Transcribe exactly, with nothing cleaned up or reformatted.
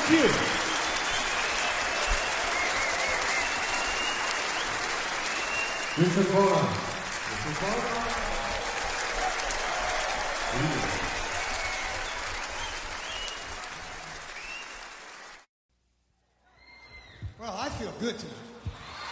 Thank you. Mister Bono. Mister Bono. Well, I feel good tonight.